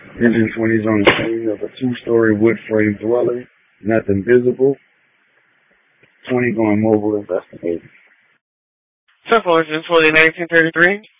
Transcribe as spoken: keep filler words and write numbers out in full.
Engine twenty is on the scene of a two-story wood frame dwelling. Nothing visible. twenty going mobile investigating. Central Engine twenty nineteen thirty-three.